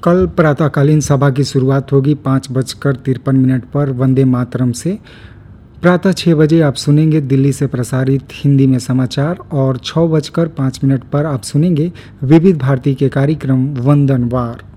कल प्रातःकालीन सभा की शुरुआत होगी 5:53 पर वंदे मातरम से। प्रातः 6 बजे आप सुनेंगे दिल्ली से प्रसारित हिंदी में समाचार और 6:05 पर आप सुनेंगे विविध भारती के कार्यक्रम वंदनवार।